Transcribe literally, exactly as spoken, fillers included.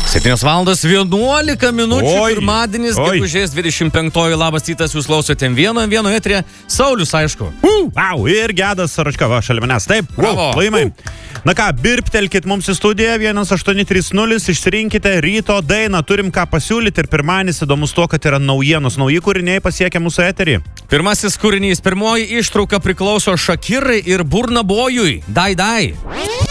septynios valandos vienuolika minučių, Oi, pirmadienis, oi. gegužės dvidešimt penktoji, labas rytas, jūs klausote vieno, vieno etrė, Saulius, aišku. Uh, wow, ir Gedas Saračka, va, šalia manęs, taip, wow, laimai. Na ką, birptelkit mums į studiją, vienas aštuoni trys nulis, išsirinkite ryto dainą, turim ką pasiūlyti ir pirmadienis įdomus tuo, kad yra naujienos, nauji kūriniai pasiekia mūsų eterį. Pirmasis kūrinys, pirmoji ištrauka priklauso Shakirai ir Burna Boyui. Dai, dai.